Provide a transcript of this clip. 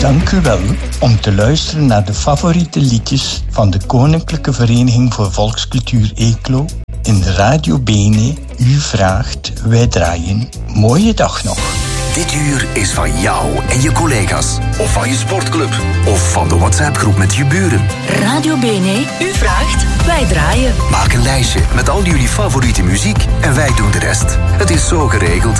Dank u wel om te luisteren naar de favoriete liedjes van de Koninklijke Vereniging voor Volkscultuur Eeklo in de Radio Bene. U vraagt, wij draaien. Mooie dag nog. Dit uur is van jou en je collega's. Of van je sportclub. Of van de WhatsApp-groep met je buren. Radio Bene, u vraagt, wij draaien. Maak een lijstje met al jullie favoriete muziek en wij doen de rest. Het is zo geregeld.